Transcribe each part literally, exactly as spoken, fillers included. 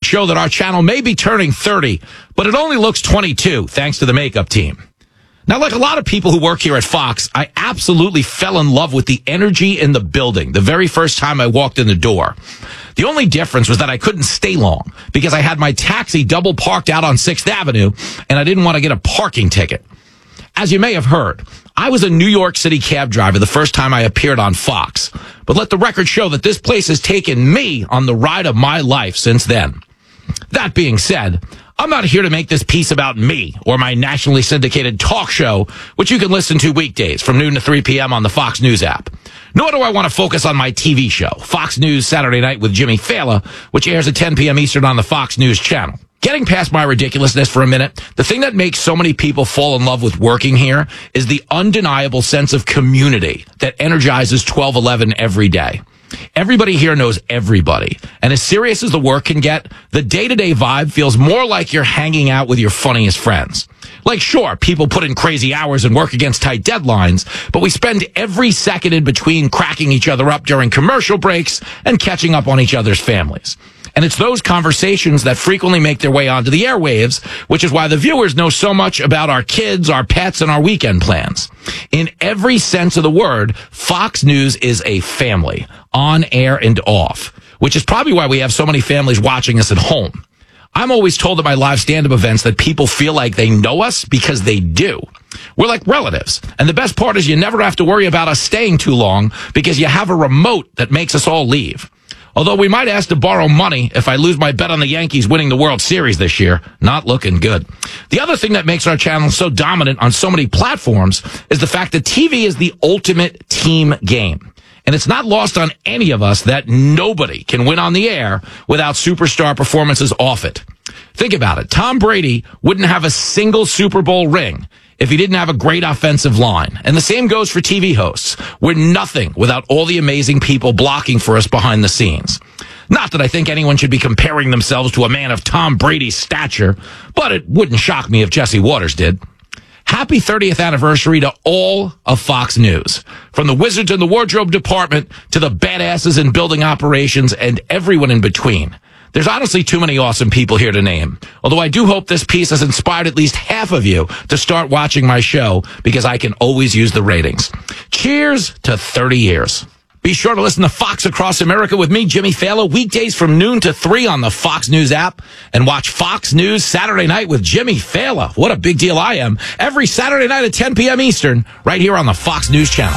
show that our channel may be turning thirty, but it only looks twenty-two thanks to the makeup team. Now, like a lot of people who work here at Fox, I absolutely fell in love with the energy in the building the very first time I walked in the door. The only difference was that I couldn't stay long because I had my taxi double parked out on sixth Avenue and I didn't want to get a parking ticket. As you may have heard, I was a New York City cab driver the first time I appeared on Fox, but let the record show that this place has taken me on the ride of my life since then. That being said, I'm not here to make this piece about me or my nationally syndicated talk show, which you can listen to weekdays from noon to three p.m. on the Fox News app. Nor do I want to focus on my T V show, Fox News Saturday Night with Jimmy Fallon, which airs at ten p.m. Eastern on the Fox News channel. Getting past my ridiculousness for a minute, the thing that makes so many people fall in love with working here is the undeniable sense of community that energizes twelve eleven every day. Everybody here knows everybody, and as serious as the work can get, the day-to-day vibe feels more like you're hanging out with your funniest friends. Like, sure, people put in crazy hours and work against tight deadlines, but we spend every second in between cracking each other up during commercial breaks and catching up on each other's families. And it's those conversations that frequently make their way onto the airwaves, which is why the viewers know so much about our kids, our pets, and our weekend plans. In every sense of the word, Fox News is a family, on air and off, which is probably why we have so many families watching us at home. I'm always told at my live stand-up events that people feel like they know us because they do. We're like relatives. And the best part is you never have to worry about us staying too long because you have a remote that makes us all leave. Although we might ask to borrow money if I lose my bet on the Yankees winning the World Series this year. Not looking good. The other thing that makes our channel so dominant on so many platforms is the fact that T V is the ultimate team game. And it's not lost on any of us that nobody can win on the air without superstar performances off it. Think about it. Tom Brady wouldn't have a single Super Bowl ring if he didn't have a great offensive line. And the same goes for T V hosts. We're nothing without all the amazing people blocking for us behind the scenes. Not that I think anyone should be comparing themselves to a man of Tom Brady's stature, but it wouldn't shock me if Jesse Waters did. Happy thirtieth anniversary to all of Fox News. From the wizards in the wardrobe department to the badasses in building operations and everyone in between. There's honestly too many awesome people here to name. Although I do hope this piece has inspired at least half of you to start watching my show because I can always use the ratings. Cheers to thirty years. Be sure to listen to Fox Across America with me, Jimmy Fallon, weekdays from noon to three on the Fox News app. And watch Fox News Saturday Night with Jimmy Fallon. What a big deal I am. Every Saturday night at ten p.m. Eastern, right here on the Fox News channel.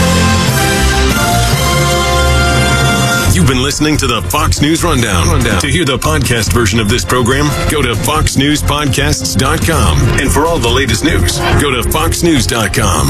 You've been listening to the Fox News Rundown. Rundown. To hear the podcast version of this program, go to fox news podcasts dot com. And for all the latest news, go to fox news dot com.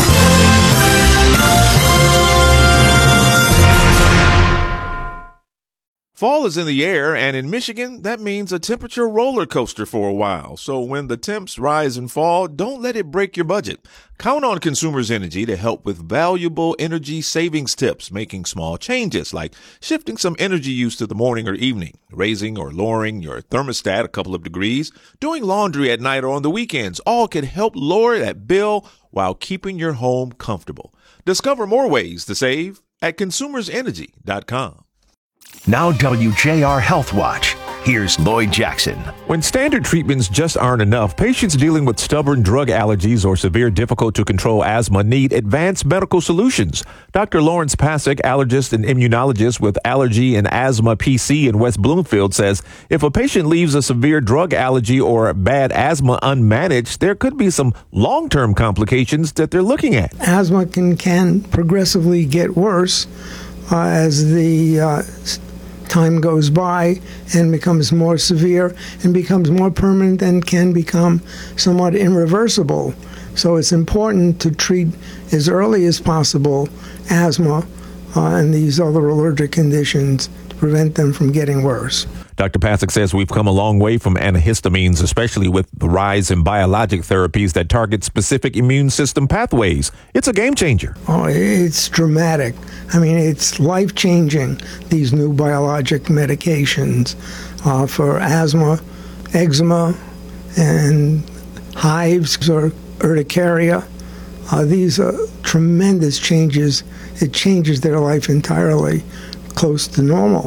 Fall is in the air, and in Michigan, that means a temperature roller coaster for a while. So when the temps rise and fall, don't let it break your budget. Count on Consumers Energy to help with valuable energy savings tips, making small changes like shifting some energy use to the morning or evening, raising or lowering your thermostat a couple of degrees, doing laundry at night or on the weekends. All can help lower that bill while keeping your home comfortable. Discover more ways to save at consumers energy dot com. Now W J R Health Watch. Here's Lloyd Jackson. When standard treatments just aren't enough, patients dealing with stubborn drug allergies or severe difficult-to-control asthma need advanced medical solutions. Doctor Lawrence Pasek, allergist and immunologist with Allergy and Asthma P C in West Bloomfield, says if a patient leaves a severe drug allergy or bad asthma unmanaged, there could be some long-term complications that they're looking at. Asthma can, can progressively get worse uh, as the uh, time goes by and becomes more severe and becomes more permanent and can become somewhat irreversible. So it's important to treat as early as possible asthma uh, and these other allergic conditions to prevent them from getting worse. Doctor Pasek says we've come a long way from antihistamines, especially with the rise in biologic therapies that target specific immune system pathways. It's a game changer. Oh, it's dramatic. I mean, it's life-changing, these new biologic medications uh, for asthma, eczema, and hives or urticaria. Uh, these are tremendous changes. It changes their life entirely, close to normal.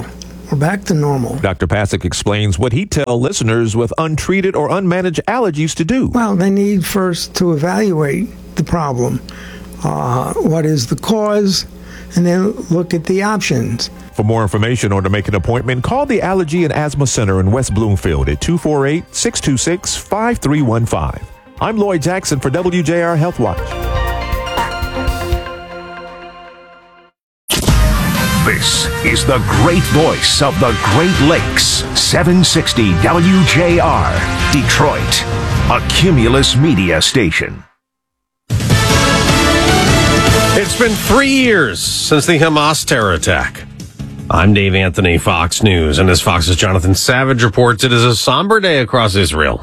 or back to normal. Doctor Pasek explains what he'd tell listeners with untreated or unmanaged allergies to do. Well, they need first to evaluate the problem. Uh, what is the cause? And then look at the options. For more information or to make an appointment, call the Allergy and Asthma Center in West Bloomfield at two four eight, six two six, five three one five. I'm Lloyd Jackson for W J R Health Watch. This is the great voice of the Great Lakes. seven sixty W J R, Detroit, a Cumulus Media station. It's been three years since the Hamas terror attack. I'm Dave Anthony, Fox News, and as Fox's Jonathan Savage reports, it is a somber day across Israel.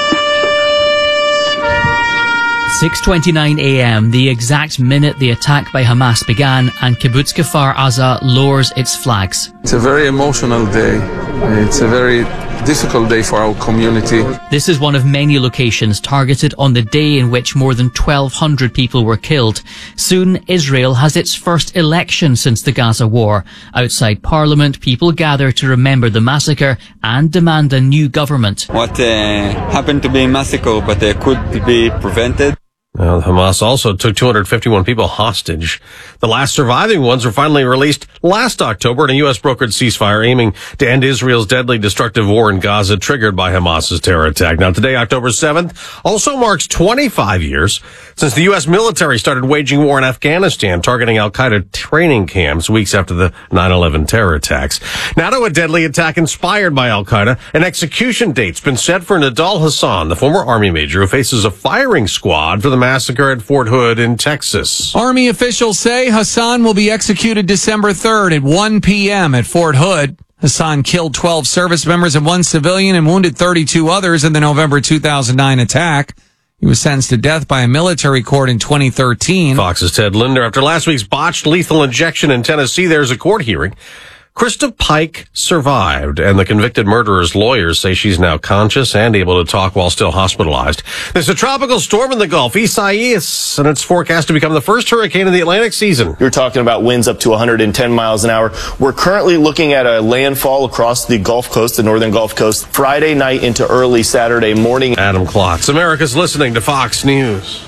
six twenty-nine a.m., the exact minute the attack by Hamas began, and Kibbutz Kfar Aza lowers its flags. It's a very emotional day. It's a very difficult day for our community. This is one of many locations targeted on the day in which more than twelve hundred people were killed. Soon, Israel has its first election since the Gaza war. Outside Parliament, people gather to remember the massacre and demand a new government. What uh, happened to be a massacre, but uh, could be prevented. Well, Hamas also took two hundred fifty-one people hostage. The last surviving ones were finally released last October in a U S brokered ceasefire aiming to end Israel's deadly destructive war in Gaza triggered by Hamas's terror attack. Now today, October seventh, also marks twenty-five years since the U S military started waging war in Afghanistan, targeting al-Qaeda training camps weeks after the nine eleven terror attacks. Now to a deadly attack inspired by al-Qaeda. An execution date's been set for Nidal Hassan, the former Army major who faces a firing squad for the massacre at Fort Hood in Texas. Army officials say Hassan will be executed December third at one p.m. at Fort Hood. Hassan killed twelve service members and one civilian and wounded thirty-two others in the November two thousand nine attack. He was sentenced to death by a military court in twenty thirteen. Fox's Ted Linder. After last week's botched lethal injection in Tennessee, there's a court hearing. Krista Pike survived, and the convicted murderer's lawyers say she's now conscious and able to talk while still hospitalized. There's a tropical storm in the Gulf, Isaias, and it's forecast to become the first hurricane in the Atlantic season. You're talking about winds up to one hundred ten miles an hour. We're currently looking at a landfall across the Gulf Coast, the northern Gulf Coast, Friday night into early Saturday morning. Adam Klotz, America's listening to Fox News.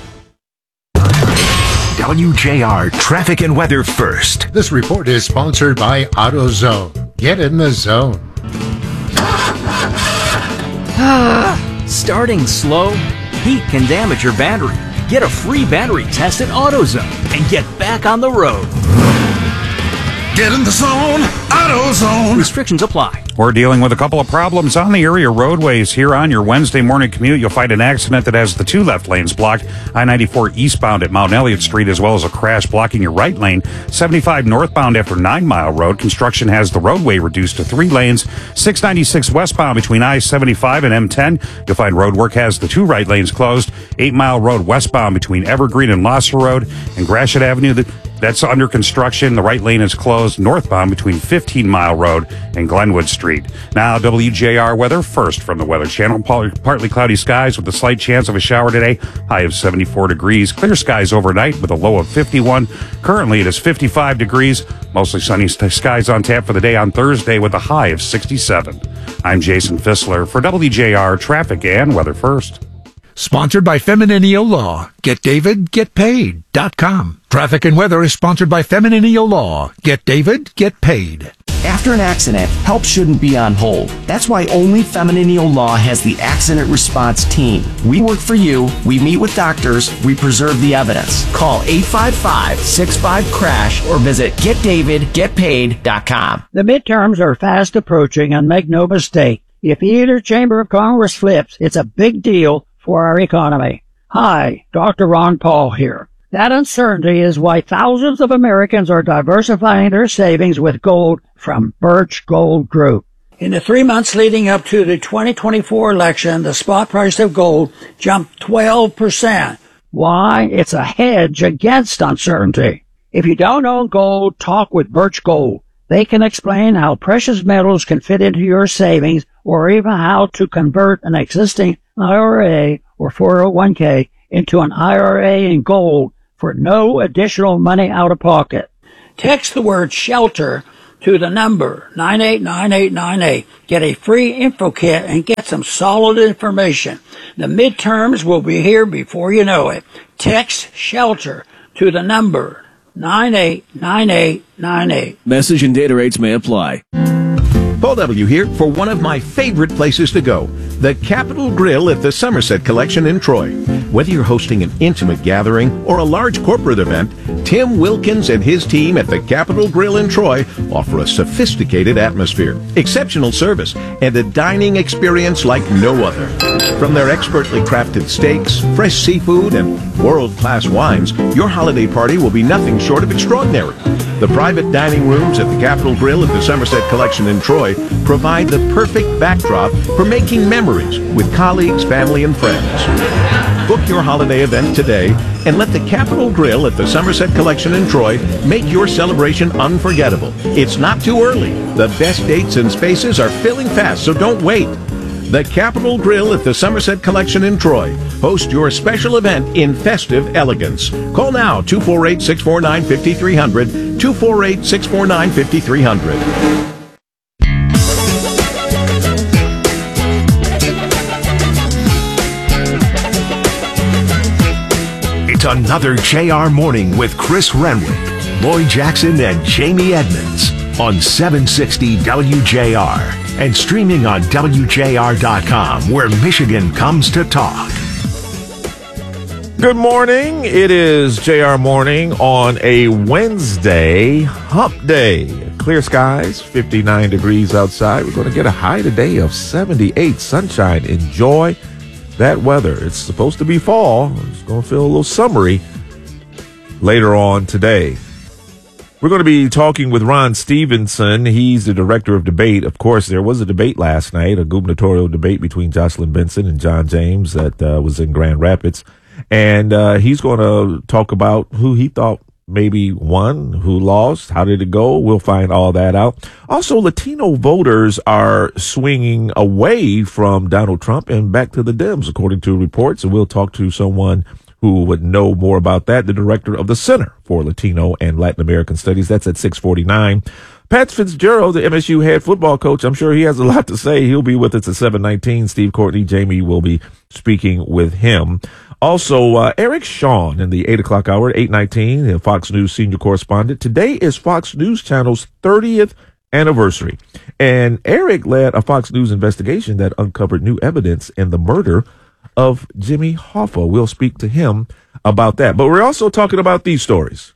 W J R Traffic and Weather First. This report is sponsored by AutoZone. Get in the zone. Starting slow? Heat can damage your battery. Get a free battery test at AutoZone and get back on the road. Get in the zone, AutoZone. Restrictions apply. We're dealing with a couple of problems on the area roadways. Here on your Wednesday morning commute, you'll find an accident that has the two left lanes blocked. I ninety-four eastbound at Mount Elliott Street, as well as a crash blocking your right lane. seventy-five northbound after Nine Mile Road. Construction has the roadway reduced to three lanes. six ninety-six westbound between I seventy-five and M ten. You'll find road work has the two right lanes closed. eight Mile Road westbound between Evergreen and Losser Road. And Gratiot Avenue, the That's under construction. The right lane is closed northbound between fifteen Mile Road and Glenwood Street. Now, W J R weather first from the Weather Channel. Partly cloudy skies with a slight chance of a shower today. High of seventy-four degrees. Clear skies overnight with a low of fifty-one. Currently, it is fifty-five degrees. Mostly sunny skies on tap for the day on Thursday with a high of sixty-seven. I'm Jason Fissler for W J R Traffic and Weather First. Sponsored by Femininio Law. Get David, get paid dot com. Traffic and weather is sponsored by Femininio Law. Get David, get paid. After an accident, help shouldn't be on hold. That's why only Femininio Law has the Accident Response Team. We work for you, we meet with doctors, we preserve the evidence. Call eight five five, six five, crash or visit get david get paid dot com. The midterms are fast approaching, and make no mistake, if either chamber of Congress flips, it's a big deal for our economy. Hi, Doctor Ron Paul here. That uncertainty is why thousands of Americans are diversifying their savings with gold from Birch Gold Group. In the three months leading up to the twenty twenty-four election, the spot price of gold jumped twelve percent. Why? It's a hedge against uncertainty. If you don't own gold, talk with Birch Gold. They can explain how precious metals can fit into your savings, or even how to convert an existing I R A or four oh one k into an I R A in gold for no additional money out of pocket. Text the word SHELTER to the number nine eight nine eight nine eight. Get a free info kit and get some solid information. The midterms will be here before you know it. Text SHELTER to the number nine eight nine eight nine eight. Message and data rates may apply. Paul W. here for one of my favorite places to go, the Capitol Grill at the Somerset Collection in Troy. Whether you're hosting an intimate gathering or a large corporate event, Tim Wilkins and his team at the Capitol Grill in Troy offer a sophisticated atmosphere, exceptional service, and a dining experience like no other. From their expertly crafted steaks, fresh seafood, and world-class wines, your holiday party will be nothing short of extraordinary. The private dining rooms at the Capitol Grill at the Somerset Collection in Troy provide the perfect backdrop for making memories with colleagues, family, and friends. Book your holiday event today and let the Capitol Grill at the Somerset Collection in Troy make your celebration unforgettable. It's not too early. The best dates and spaces are filling fast, so don't wait. The Capitol Grill at the Somerset Collection in Troy. Host your special event in festive elegance. Call now, two four eight, six four nine, five three zero zero, two four eight, six four nine, five three zero zero. It's another J R Morning with Chris Renwick, Lloyd Jackson, and Jamie Edmonds on seven sixty W J R and streaming on W J R dot com, where Michigan comes to talk. Good morning. It is J R Morning on a Wednesday, hump day. Clear skies, fifty-nine degrees outside. We're going to get a high today of seventy-eight. Sunshine. Enjoy that weather. It's supposed to be fall. It's going to feel a little summery later on today. We're going to be talking with Ron Stevenson. He's the director of debate. Of course, there was a debate last night, a gubernatorial debate between Jocelyn Benson and John James that uh, was in Grand Rapids. And uh, he's going to talk about who he thought maybe won, who lost, how did it go. We'll find all that out. Also, Latino voters are swinging away from Donald Trump and back to the Dems, according to reports. And we'll talk to someone who would know more about that, the director of the Center for Latino and Latin American Studies. That's at six forty-nine. Pat Fitzgerald, the M S U head football coach, I'm sure he has a lot to say. He'll be with us at seven nineteen. Steve Courtney, Jamie will be speaking with him. Also, uh, Eric Shawn in the eight o'clock hour at eight nineteen, the Fox News senior correspondent. Today is Fox News Channel's thirtieth anniversary. And Eric led a Fox News investigation that uncovered new evidence in the murder of Jimmy Hoffa. We'll speak to him about that. But we're also talking about these stories.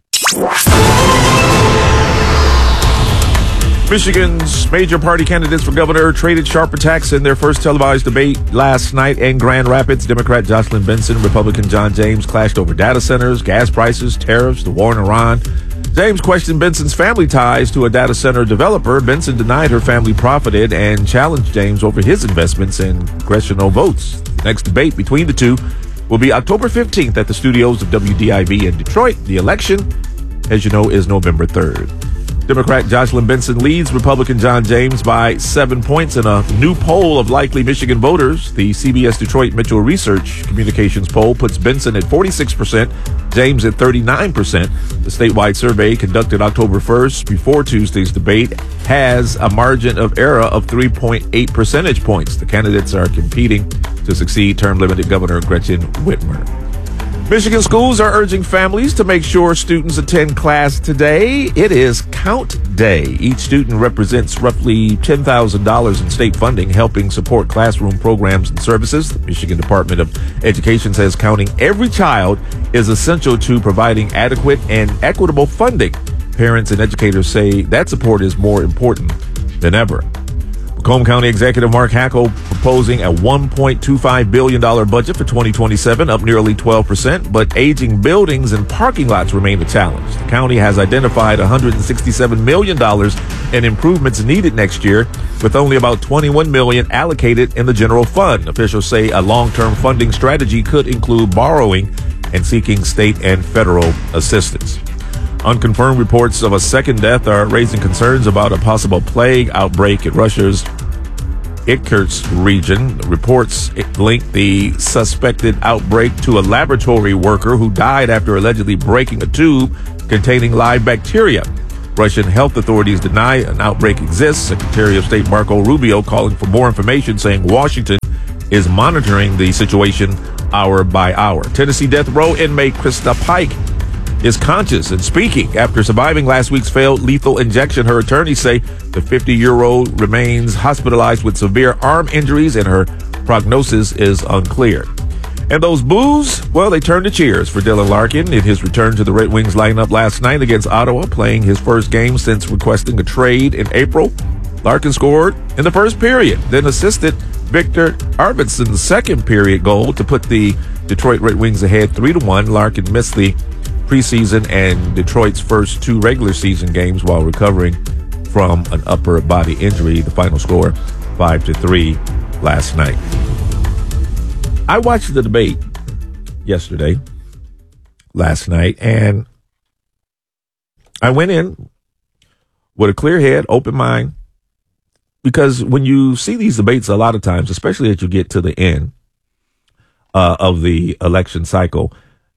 Michigan's major party candidates for governor traded sharp attacks in their first televised debate last night in Grand Rapids. Democrat Jocelyn Benson, Republican John James clashed over data centers, gas prices, tariffs, the war in Iran. James questioned Benson's family ties to a data center developer. Benson denied her family profited and challenged James over his investments in congressional votes. The next debate between the two will be October fifteenth at the studios of W D I V in Detroit. The election, as you know, is November third. Democrat Jocelyn Benson leads Republican John James by seven points in a new poll of likely Michigan voters. The C B S Detroit Mitchell Research Communications poll puts Benson at forty-six percent, James at thirty-nine percent. The statewide survey conducted October first before Tuesday's debate has a margin of error of three point eight percentage points. The candidates are competing to succeed term-limited Governor Gretchen Whitmer. Michigan schools are urging families to make sure students attend class today. It is Count Day. Each student represents roughly ten thousand dollars in state funding, helping support classroom programs and services. The Michigan Department of Education says counting every child is essential to providing adequate and equitable funding. Parents and educators say that support is more important than ever. Macomb County Executive Mark Hackel proposing a one point two five billion dollars budget for twenty twenty-seven, up nearly twelve percent, but aging buildings and parking lots remain a challenge. The county has identified one hundred sixty-seven million dollars in improvements needed next year, with only about twenty-one million dollars allocated in the general fund. Officials say a long-term funding strategy could include borrowing and seeking state and federal assistance. Unconfirmed reports of a second death are raising concerns about a possible plague outbreak in Russia's Irkutsk region. Reports link the suspected outbreak to a laboratory worker who died after allegedly breaking a tube containing live bacteria. Russian health authorities deny an outbreak exists. Secretary of State Marco Rubio calling for more information, saying Washington is monitoring the situation hour by hour. Tennessee death row inmate Krista Pike is conscious and speaking after surviving last week's failed lethal injection. Her attorneys say the fifty-year-old remains hospitalized with severe arm injuries and her prognosis is unclear. And those boos, well, they turned to cheers for Dylan Larkin in his return to the Red Wings lineup last night against Ottawa, playing his first game since requesting a trade in April. Larkin scored in the first period, then assisted Victor Arvidsson's second period goal to put the Detroit Red Wings ahead three to one. Larkin missed the preseason and Detroit's first two regular season games while recovering from an upper body injury. The final score, five to three last night. I watched the debate yesterday, last night, and I went in with a clear head, open mind, because when you see these debates a lot of times, especially as you get to the end uh, of the election cycle,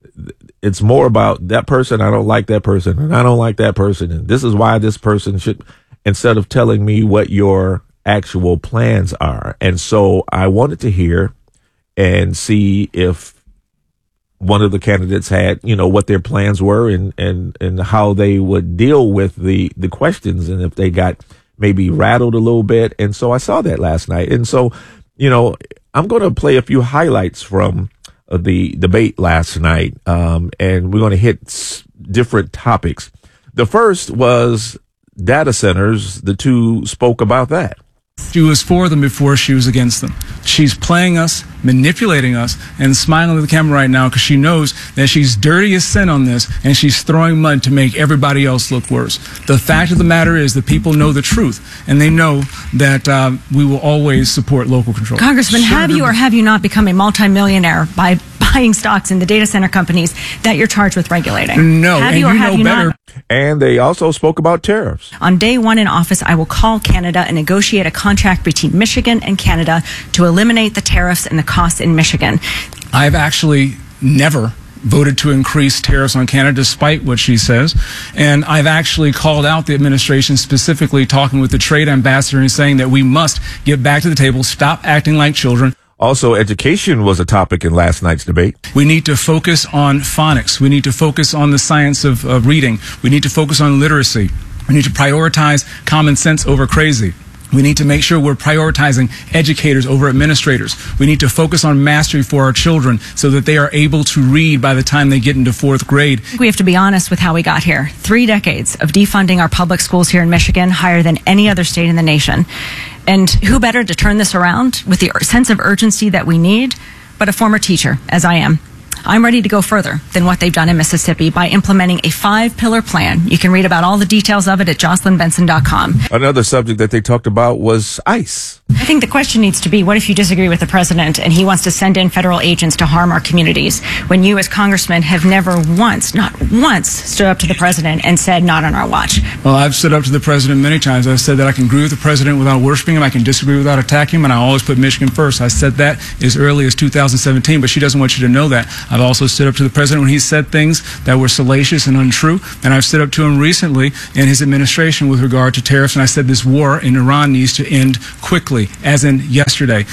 it's more about that person, I don't like that person, and I don't like that person, and this is why this person should, instead of telling me what your actual plans are. And so I wanted to hear and see if one of the candidates had, you know, what their plans were and, and, and how they would deal with the, the questions and if they got maybe rattled a little bit. And so I saw that last night. And so, you know, I'm going to play a few highlights from uh, the debate last night. Um, and we're going to hit s- different topics. The first was data centers. The two spoke about that. She was for them before she was against them. She's playing us, manipulating us, and smiling at the camera right now because she knows that she's dirty as sin on this, and she's throwing mud to make everybody else look worse. The fact of the matter is that people know the truth, and they know that uh, we will always support local control. Congressman, have you or have you not become a multimillionaire by buying stocks in the data center companies that you're charged with regulating? No, have and you or you have know you better. not? And they also spoke about tariffs. On day one in office, I will call Canada and negotiate a contract between Michigan and Canada to eliminate the tariffs and the costs in Michigan. I've actually never voted to increase tariffs on Canada, despite what she says. And I've actually called out the administration, specifically talking with the trade ambassador and saying that we must get back to the table, stop acting like children. Also, education was a topic in last night's debate. We need to focus on phonics. We need to focus on the science of, of reading. We need to focus on literacy. We need to prioritize common sense over crazy. We need to make sure we're prioritizing educators over administrators. We need to focus on mastery for our children so that they are able to read by the time they get into fourth grade. We have to be honest with how we got here. Three decades of defunding our public schools here in Michigan, higher than any other state in the nation. And who better to turn this around with the sense of urgency that we need, but a former teacher, as I am. I'm ready to go further than what they've done in Mississippi by implementing a five-pillar plan. You can read about all the details of it at jocelyn benson dot com. Another subject that they talked about was ICE. I think the question needs to be, what if you disagree with the president and he wants to send in federal agents to harm our communities when you as congressmen have never once, not once, stood up to the president and said, not on our watch? Well, I've stood up to the president many times. I've said that I can agree with the president without worshiping him. I can disagree without attacking him, and I always put Michigan first. I said that as early as two thousand seventeen, but she doesn't want you to know that. I've also stood up to the president when he said things that were salacious and untrue, and I've stood up to him recently in his administration with regard to tariffs, and I said this war in Iran needs to end quickly, as in yesterday.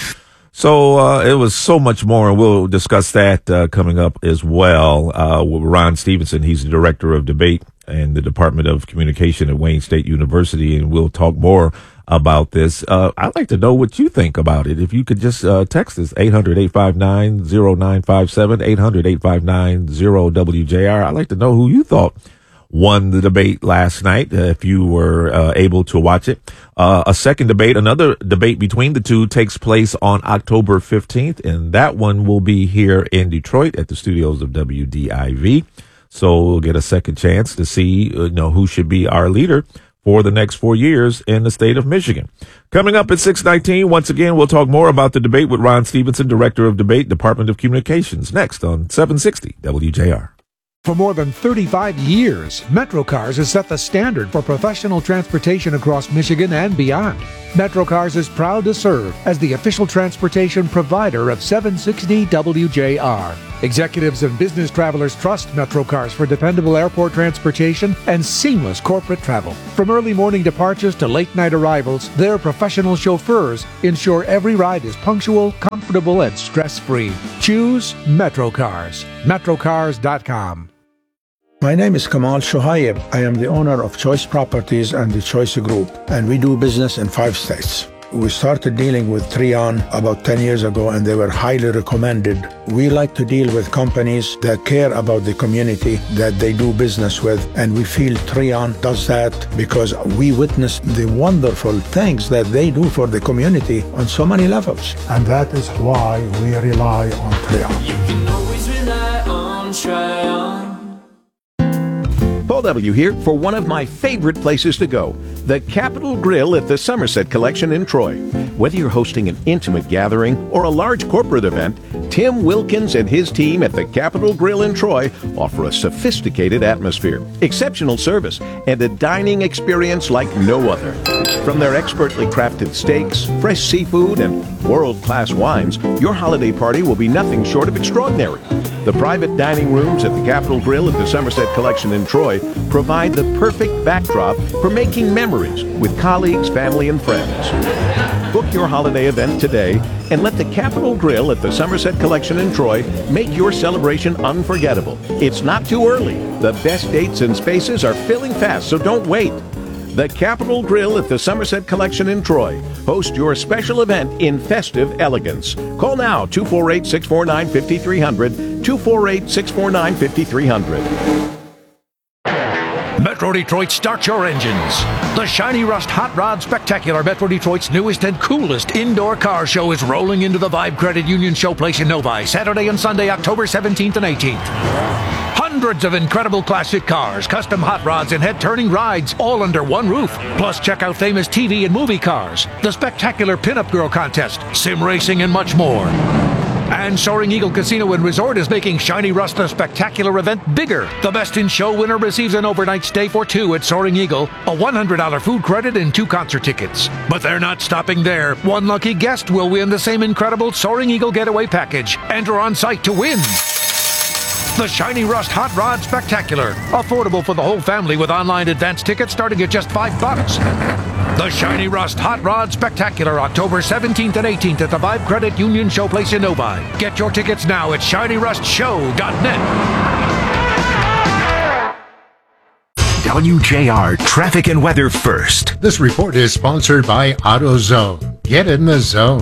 So uh, it was so much more, and we'll discuss that uh, coming up as well uh, with Ron Stevenson. He's the director of debate in the Department of Communication at Wayne State University, and we'll talk more about this. Uh, I'd like to know what you think about it. If you could just uh, text us, eight hundred, eight five nine, zero nine five seven, eight hundred, eight five nine, zero W J R. I'd like to know who you thought won the debate last night, uh, if you were uh, able to watch it. Uh, a second debate, another debate between the two takes place on October fifteenth, and that one will be here in Detroit at the studios of W D I V. So we'll get a second chance to see, uh, you know, who should be our leader for the next four years in the state of Michigan. Coming up at six nineteen, once again, we'll talk more about the debate with Ron Stevenson, Director of Debate, Department of Communications, next on seven sixty W J R. For more than thirty-five years, MetroCars has set the standard for professional transportation across Michigan and beyond. MetroCars is proud to serve as the official transportation provider of seven sixty W J R. Executives and business travelers trust MetroCars for dependable airport transportation and seamless corporate travel. From early morning departures to late night arrivals, their professional chauffeurs ensure every ride is punctual, comfortable, and stress-free. Choose MetroCars. Metrocars dot com. My name is Kamal Shohaib. I am the owner of Choice Properties and the Choice Group, and we do business in five states. We started dealing with Treon about ten years ago, and they were highly recommended. We like to deal with companies that care about the community that they do business with, and we feel Treon does that because we witness the wonderful things that they do for the community on so many levels. And that is why we rely on Treon. You can always rely on Treon. Paul W. here for one of my favorite places to go, the Capitol Grill at the Somerset Collection in Troy. Whether you're hosting an intimate gathering or a large corporate event, Tim Wilkins and his team at the Capitol Grill in Troy offer a sophisticated atmosphere, exceptional service, and a dining experience like no other. From their expertly crafted steaks, fresh seafood, and world-class wines, your holiday party will be nothing short of extraordinary. The private dining rooms at the Capitol Grill at the Somerset Collection in Troy provide the perfect backdrop for making memories with colleagues, family, and friends. Book your holiday event today and let the Capitol Grill at the Somerset Collection in Troy make your celebration unforgettable. It's not too early. The best dates and spaces are filling fast, so don't wait. The Capitol Grill at the Somerset Collection in Troy. Host your special event in festive elegance. Call now, two four eight, six four nine, five three zero zero, two four eight, six four nine, five three zero zero. Metro Detroit, start your engines. The Shiny Rust Hot Rod Spectacular, Metro Detroit's newest and coolest indoor car show, is rolling into the Vibe Credit Union Showplace in Novi, Saturday and Sunday, October seventeenth and eighteenth. Hundreds of incredible classic cars, custom hot rods, and head-turning rides, all under one roof. Plus, check out famous T V and movie cars, the spectacular Pinup Girl Contest, sim racing, and much more. And Soaring Eagle Casino and Resort is making Shiny Rust the spectacular event bigger. The Best in Show winner receives an overnight stay for two at Soaring Eagle, a one hundred dollars food credit, and two concert tickets. But they're not stopping there. One lucky guest will win the same incredible Soaring Eagle Getaway Package. Enter on site to win. The Shiny Rust Hot Rod Spectacular. Affordable for the whole family with online advance tickets starting at just five bucks. The Shiny Rust Hot Rod Spectacular, October seventeenth and eighteenth at the Vibe Credit Union Showplace in Novi. Get your tickets now at shiny rust show dot net. W J R Traffic and Weather First. This report is sponsored by AutoZone. Get in the zone.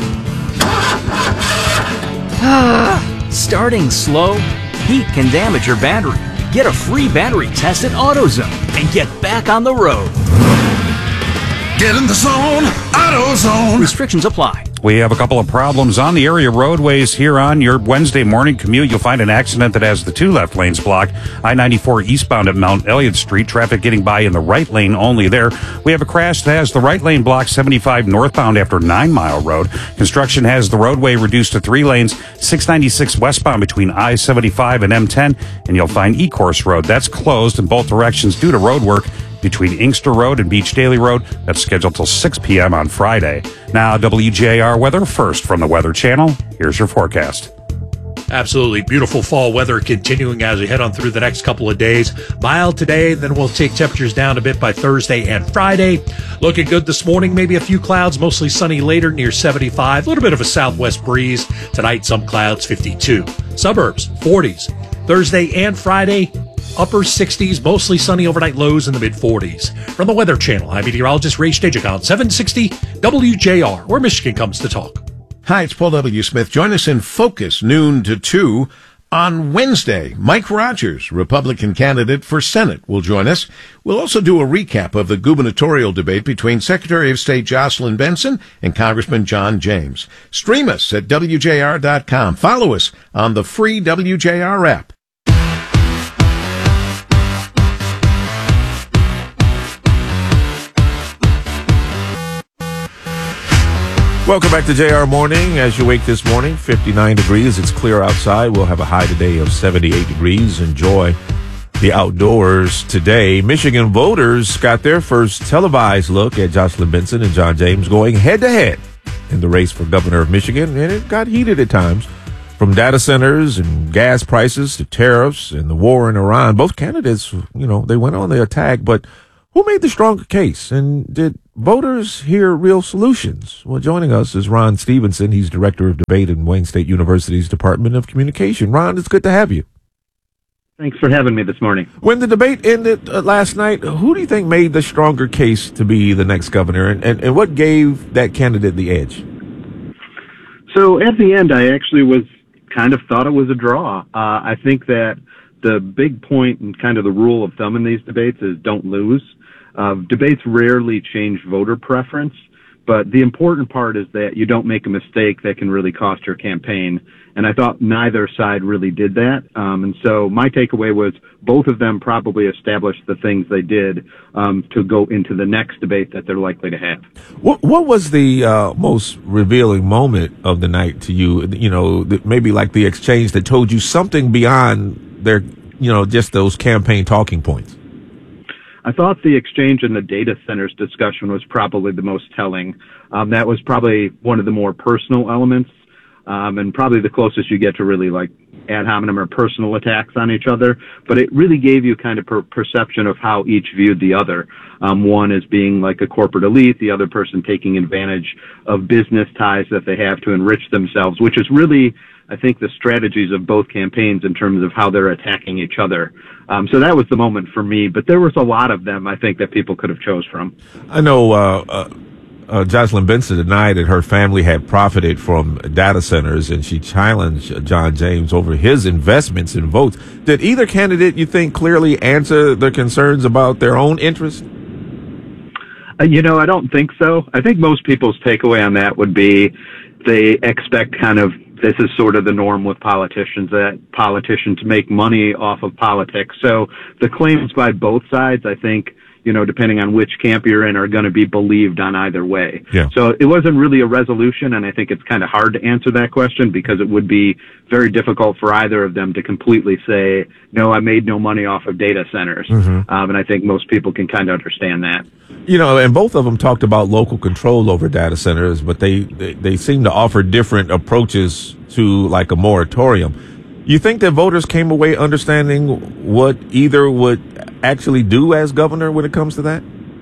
Starting slow? Heat can damage your battery. Get a free battery test at AutoZone and get back on the road. Get in the zone, AutoZone. Restrictions apply. We have a couple of problems on the area roadways here on your Wednesday morning commute. You'll find an accident that has the two left lanes blocked. I ninety-four eastbound at Mount Elliott Street. Traffic getting by in the right lane only there. We have a crash that has the right lane blocked seventy-five northbound after Nine Mile Road. Construction has the roadway reduced to three lanes, six ninety-six westbound between I seventy-five and M ten. And you'll find E-Course Road. That's closed in both directions due to road work between Inkster Road and Beach Daily Road. That's scheduled till six p.m. on Friday. Now, W J R weather first from the Weather Channel. Here's your forecast. Absolutely beautiful fall weather continuing as we head on through the next couple of days. Mild today, then we'll take temperatures down a bit by Thursday and Friday. Looking good this morning, maybe a few clouds, mostly sunny later near seventy-five. A little bit of a southwest breeze. Tonight, some clouds, fifty-two. Suburbs, forties. Thursday and Friday, upper sixties, mostly sunny overnight lows in the mid-forties. From the Weather Channel, I'm meteorologist Ray Stejikon, seven sixty W J R, where Michigan comes to talk. Hi, it's Paul W. Smith. Join us in Focus, noon to two. On Wednesday, Mike Rogers, Republican candidate for Senate, will join us. We'll also do a recap of the gubernatorial debate between Secretary of State Jocelyn Benson and Congressman John James. Stream us at W J R dot com. Follow us on the free W J R app. Welcome back to J R Morning. As you wake this morning, fifty-nine degrees. It's clear outside. We'll have a high today of seventy-eight degrees. Enjoy the outdoors today. Michigan voters got their first televised look at Jocelyn Benson and John James going head-to-head in the race for governor of Michigan, and it got heated at times. From data centers and gas prices to tariffs and the war in Iran, both candidates, you know, they went on the attack, but who made the stronger case? And did voters hear real solutions? Well, joining us is Ron Stevenson. He's director of debate in Wayne State University's Department of Communication. Ron, it's good to have you. Thanks for having me this morning. When the debate ended uh, last night, who do you think made the stronger case to be the next governor, and, and, and what gave that candidate the edge? So at the end, I actually was kind of thought it was a draw. Uh, I think that the big point and kind of the rule of thumb in these debates is don't lose. Uh, debates rarely change voter preference, but the important part is that you don't make a mistake that can really cost your campaign. And I thought neither side really did that. Um, and so my takeaway was both of them probably established the things they did um, to go into the next debate that they're likely to have. What What was the uh, most revealing moment of the night to you? You know, maybe like the exchange that told you something beyond their, you know, just those campaign talking points. I thought the exchange in the data centers discussion was probably the most telling. Um, that was probably one of the more personal elements. Um, and probably the closest you get to really like ad hominem or personal attacks on each other. But it really gave you kind of per- perception of how each viewed the other. Um, one as being like a corporate elite, the other person taking advantage of business ties that they have to enrich themselves, which is really, I think, the strategies of both campaigns in terms of how they're attacking each other. Um, so that was the moment for me. But there was a lot of them, I think, that people could have chose from. I know, uh, uh Uh, Jocelyn Benson denied that her family had profited from data centers, and she challenged John James over his investments in votes. Did either candidate, you think, clearly answer their concerns about their own interests? Uh, you know, I don't think so. I think most people's takeaway on that would be they expect kind of this is sort of the norm with politicians, that politicians make money off of politics. So the claims by both sides, I think, you know, depending on which camp you're in, are going to be believed on either way. Yeah. So it wasn't really a resolution, and I think it's kind of hard to answer that question because it would be very difficult for either of them to completely say, no, I made no money off of data centers. Mm-hmm. Um, and I think most people can kind of understand that. You know, and both of them talked about local control over data centers, but they, they, they seem to offer different approaches to like a moratorium. You think that voters came away understanding what either would actually do as governor when it comes to that?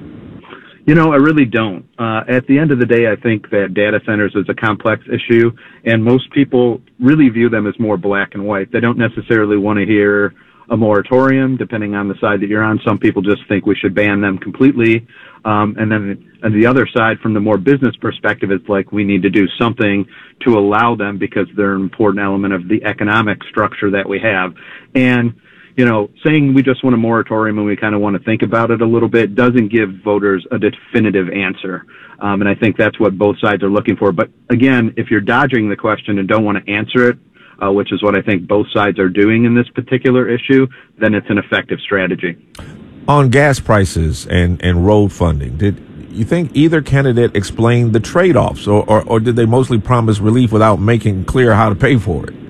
You know, I really don't. Uh, at the end of the day, I think that data centers is a complex issue, and most people really view them as more black and white. They don't necessarily want to hear a moratorium, depending on the side that you're on. Some people just think we should ban them completely. Um, and then on the other side, from the more business perspective, it's like we need to do something to allow them because they're an important element of the economic structure that we have. And, you know, saying we just want a moratorium and we kind of want to think about it a little bit doesn't give voters a definitive answer. Um, and I think that's what both sides are looking for. But again, if you're dodging the question and don't want to answer it, Uh, which is what I think both sides are doing in this particular issue, then it's an effective strategy. On gas prices and, and road funding, did you think either candidate explained the trade-offs, or, or, or did they mostly promise relief without making clear how to pay for it?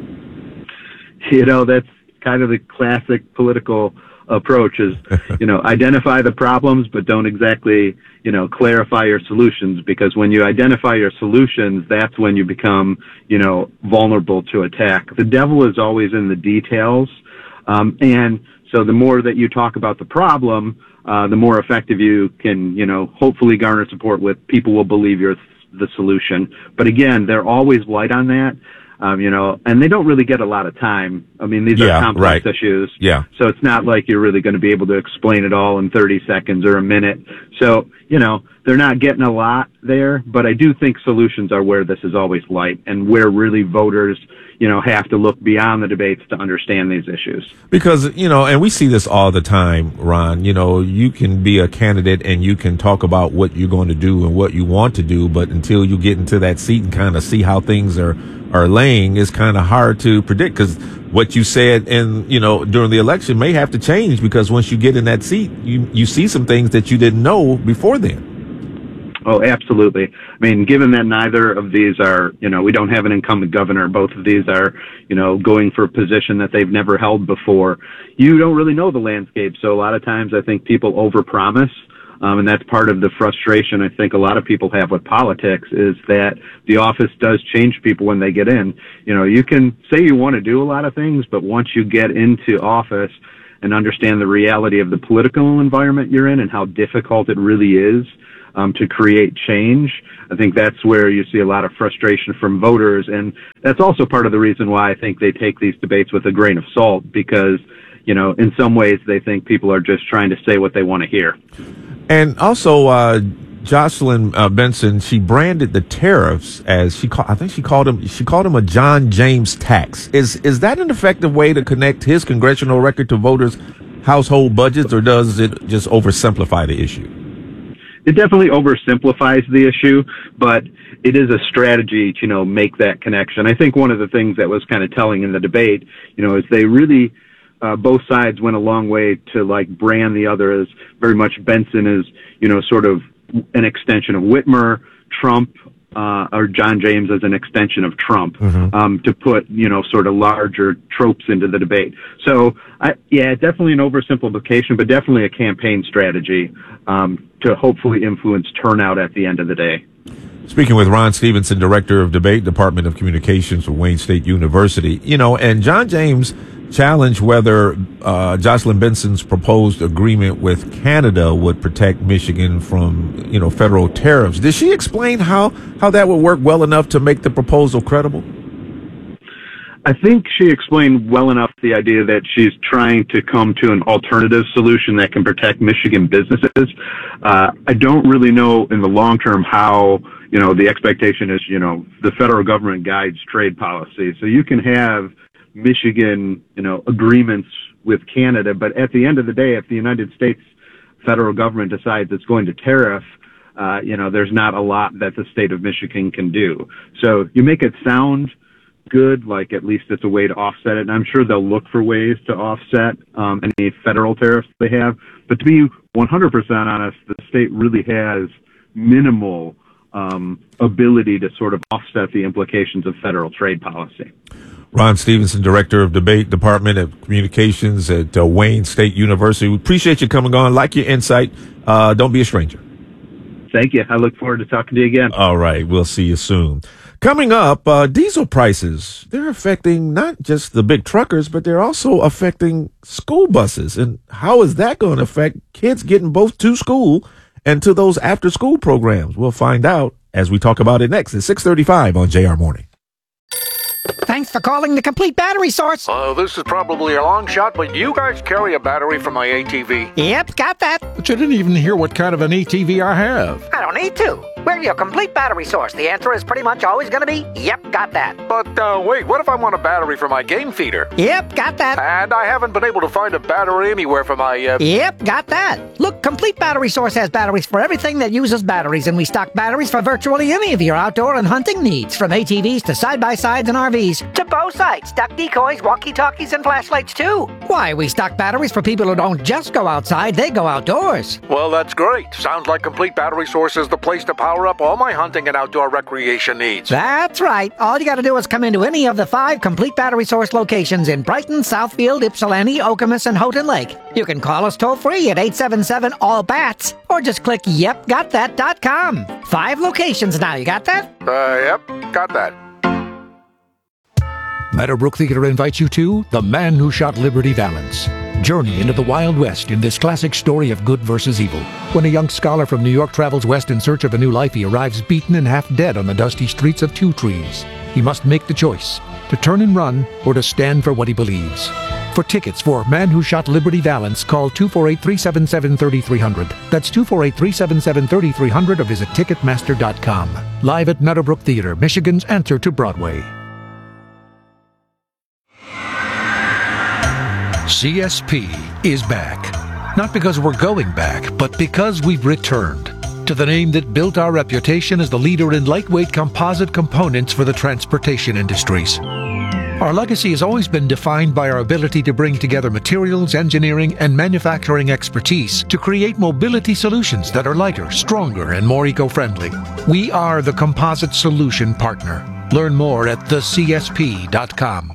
You know, that's kind of the classic political approach is, you know, identify the problems, but don't exactly, you know, clarify your solutions, because when you identify your solutions, that's when you become, you know, vulnerable to attack. The devil is always in the details. Um, and so the more that you talk about the problem, uh, the more effective you can, you know, hopefully garner support with. People will believe you're the solution. But again, they're always light on that. Um, you know, and they don't really get a lot of time. I mean, these yeah, are complex right. issues. Yeah. So it's not like you're really going to be able to explain it all in thirty seconds or a minute. So, you know, they're not getting a lot there, but I do think solutions are where this is always light and where really voters, you know, have to look beyond the debates to understand these issues. Because, you know, and we see this all the time, Ron, you know, you can be a candidate and you can talk about what you're going to do and what you want to do, but until you get into that seat and kind of see how things are, are laying, it's kind of hard to predict, because what you said in, you know, during the election may have to change, because once you get in that seat, you, you see some things that you didn't know before then. Oh, absolutely. I mean, given that neither of these are, you know, we don't have an incumbent governor, both of these are, you know, going for a position that they've never held before, you don't really know the landscape. So a lot of times I think people overpromise, um, and that's part of the frustration I think a lot of people have with politics is that the office does change people when they get in. You know, you can say you want to do a lot of things, but once you get into office and understand the reality of the political environment you're in and how difficult it really is, Um, to create change. I think that's where you see a lot of frustration from voters, and that's also part of the reason why I think they take these debates with a grain of salt, because, you know, in some ways they think people are just trying to say what they want to hear. And also, uh, Jocelyn uh, Benson, she branded the tariffs as she called, I think she called him, she called him a John James tax. Is, is that an effective way to connect his congressional record to voters' household budgets, or does it just oversimplify the issue? It definitely oversimplifies the issue, but it is a strategy to, you know, make that connection. I think one of the things that was kind of telling in the debate, you know, is they really, uh, both sides went a long way to like brand the other as very much Benson is, you know, sort of an extension of Whitmer, Trump, uh, or John James as an extension of Trump, mm-hmm. um, to put, you know, sort of larger tropes into the debate. So, I, yeah, definitely an oversimplification, but definitely a campaign strategy, um, to hopefully influence turnout at the end of the day. Speaking with Ron Stevenson, Director of Debate, Department of Communications for Wayne State University, you know, and John James challenged whether uh, Jocelyn Benson's proposed agreement with Canada would protect Michigan from, you know, federal tariffs. Did she explain how, how that would work well enough to make the proposal credible? I think she explained well enough the idea that she's trying to come to an alternative solution that can protect Michigan businesses. Uh, I don't really know in the long term how, you know, the expectation is, you know, the federal government guides trade policy. So you can have Michigan, you know, agreements with Canada, but at the end of the day, if the United States federal government decides it's going to tariff, uh, you know, there's not a lot that the state of Michigan can do. So you make it sound good, like at least it's a way to offset it, and I'm sure they'll look for ways to offset um, any federal tariffs they have. But to be one hundred percent honest, the state really has minimal um, ability to sort of offset the implications of federal trade policy. Ron Stevenson, Director of Debate, Department of Communications at uh, Wayne State University. We appreciate you coming on. Like your insight. Uh, don't be a stranger. Thank you. I look forward to talking to you again. All right. We'll see you soon. Coming up, uh, diesel prices, they're affecting not just the big truckers, but they're also affecting school buses. And how is that going to affect kids getting both to school and to those after school programs? We'll find out as we talk about it next at six thirty-five on J R Morning. Thanks for calling the Complete Battery Source. Uh, this is probably a long shot, but you guys carry a battery for my A T V. Yep, got that. But you didn't even hear what kind of an A T V I have. I don't need to. We're your Complete Battery Source. The answer is pretty much always going to be, yep, got that. But, uh, wait, what if I want a battery for my game feeder? Yep, got that. And I haven't been able to find a battery anywhere for my, uh... Yep, got that. Look, Complete Battery Source has batteries for everything that uses batteries, and we stock batteries for virtually any of your outdoor and hunting needs, from A T Vs to side-by-sides and R Vs, to bow sights, duck decoys, walkie-talkies, and flashlights, too. Why, we stock batteries for people who don't just go outside, they go outdoors. Well, that's great. Sounds like Complete Battery Source is the place to power up all my hunting and outdoor recreation needs. That's right. All you got to do is come into any of the five Complete Battery Source locations in Brighton, Southfield, Ypsilanti, Okemos, and Houghton Lake. You can call us toll-free at eight seven seven, all bats, or just click yep got that dot com. Five locations now. You got that? Uh, yep. Got that. Meadowbrook Theater invites you to The Man Who Shot Liberty Valance. Journey into the Wild West in this classic story of good versus evil. When a young scholar from New York travels west in search of a new life, he arrives beaten and half dead on the dusty streets of Two Trees. He must make the choice, to turn and run or to stand for what he believes. For tickets for Man Who Shot Liberty Valance, call two four eight, three seven seven, three three zero zero. That's two four eight, three seven seven, three three zero zero or visit Ticketmaster dot com. Live at Meadowbrook Theater, Michigan's answer to Broadway. C S P is back. Not because we're going back, but because we've returned to the name that built our reputation as the leader in lightweight composite components for the transportation industries. Our legacy has always been defined by our ability to bring together materials, engineering, and manufacturing expertise to create mobility solutions that are lighter, stronger, and more eco-friendly. We are the composite solution partner. Learn more at the c s p dot com.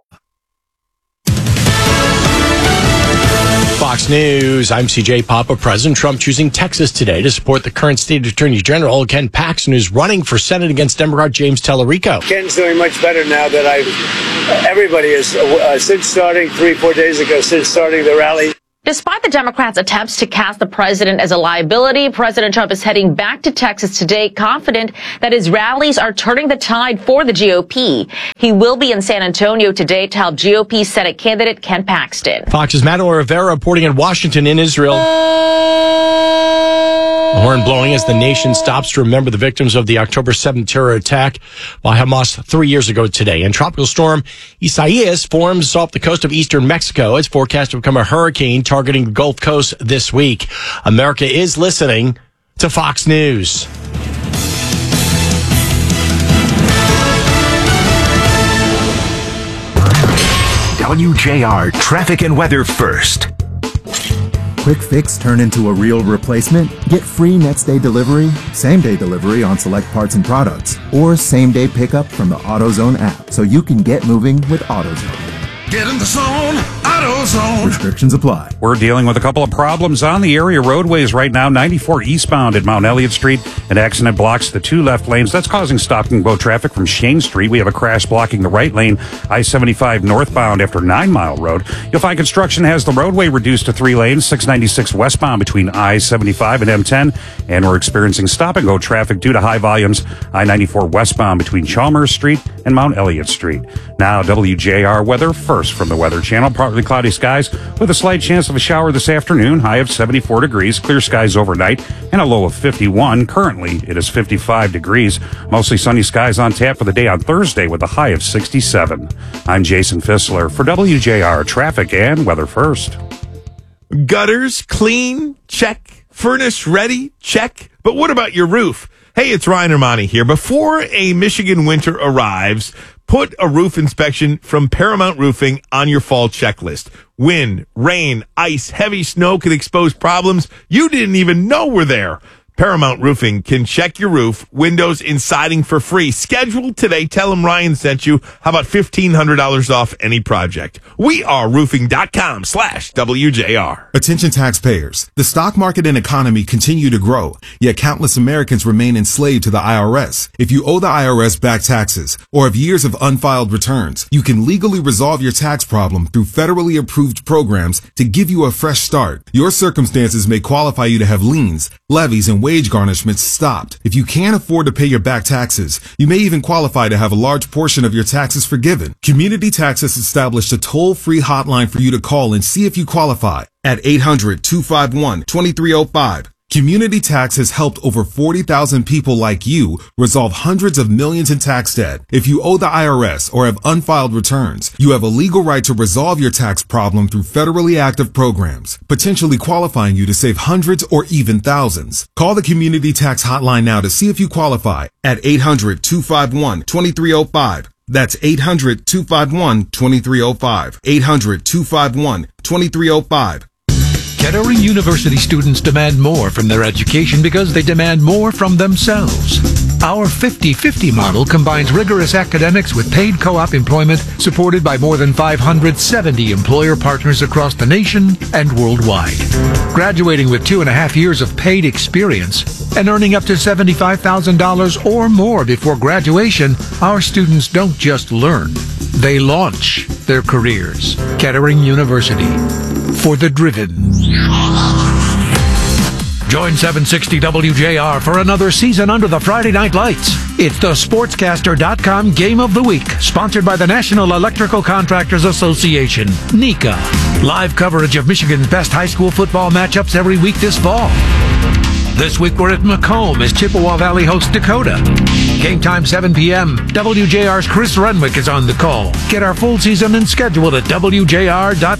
Fox News, I'm C J Papa. President Trump choosing Texas today to support the current state attorney general, Ken Paxton, who's running for Senate against Democrat James Tallarico. Ken's doing much better now that I've, everybody is, uh, since starting three, four days ago, since starting the rally. Despite the Democrats' attempts to cast the president as a liability, President Trump is heading back to Texas today, confident that his rallies are turning the tide for the G O P. He will be in San Antonio today to help G O P Senate candidate Ken Paxton. Fox's Madeline Rivera reporting in Washington in Israel. The horn blowing as the nation stops to remember the victims of the October seventh terror attack by Hamas three years ago today. And tropical storm Isaias forms off the coast of eastern Mexico. It's forecast to become a hurricane targeting the Gulf Coast this week. America is listening to Fox News. W J R Traffic and Weather First. Quick fix turn into a real replacement? Get free next day delivery, same day delivery on select parts and products, or same day pickup from the AutoZone app so you can get moving with AutoZone. Get in the zone, AutoZone. Restrictions apply. We're dealing with a couple of problems on the area roadways right now. ninety-four eastbound at Mount Elliott Street. An accident blocks the two left lanes. That's causing stop and go traffic from Shane Street. We have a crash blocking the right lane. I seventy-five northbound after Nine Mile Road. You'll find construction has the roadway reduced to three lanes. six ninety-six westbound between I seventy-five and M ten. And we're experiencing stop and go traffic due to high volumes. I ninety-four westbound between Chalmers Street and Mount Elliott Street. Now W J R weather first from the Weather Channel. Partly cloudy skies with a slight chance of a shower this afternoon. High of seventy-four degrees. Clear skies overnight and a low of fifty-one. Currently, it is fifty-five degrees. Mostly sunny skies on tap for the day on Thursday with a high of sixty-seven. I'm Jason Fissler for W J R Traffic and Weather First. Gutters clean? Check. Furnace ready? Check. But what about your roof? Hey, it's Ryan Armani here. Before a Michigan winter arrives, put a roof inspection from Paramount Roofing on your fall checklist. Wind, rain, ice, heavy snow can expose problems you didn't even know were there. Paramount Roofing can check your roof, windows, and siding for free. Schedule today. Tell them Ryan sent you. How about fifteen hundred dollars off any project? We are roofing.com slash WJR. Attention taxpayers. The stock market and economy continue to grow, yet countless Americans remain enslaved to the I R S. If you owe the I R S back taxes or have years of unfiled returns, you can legally resolve your tax problem through federally approved programs to give you a fresh start. Your circumstances may qualify you to have liens, levies, and wage garnishments stopped. If you can't afford to pay your back taxes, you may even qualify to have a large portion of your taxes forgiven. Community Tax has established a toll-free hotline for you to call and see if you qualify at eight hundred, two five one, two three zero five. Community Tax has helped over forty thousand people like you resolve hundreds of millions in tax debt. If you owe the I R S or have unfiled returns, you have a legal right to resolve your tax problem through federally active programs, potentially qualifying you to save hundreds or even thousands. Call the Community Tax hotline now to see if you qualify at eight hundred, two five one, two three zero five. That's eight hundred, two five one, two three zero five. eight hundred, two five one, two three zero five. Kettering University students demand more from their education because they demand more from themselves. Our fifty-fifty model combines rigorous academics with paid co-op employment supported by more than five hundred seventy employer partners across the nation and worldwide. Graduating with two and a half years of paid experience and earning up to seventy-five thousand dollars or more before graduation, our students don't just learn, they launch their careers. Kettering University, for the driven. Join seven sixty W J R for another season under the Friday Night Lights. It's the Sportscaster dot com Game of the Week, sponsored by the National Electrical Contractors Association, NECA. Live coverage of Michigan's best high school football matchups every week this fall. This week we're at Macomb as Chippewa Valley hosts Dakota. Game time seven p.m. W J R's Chris Renwick is on the call. Get our full season and schedule at W J R dot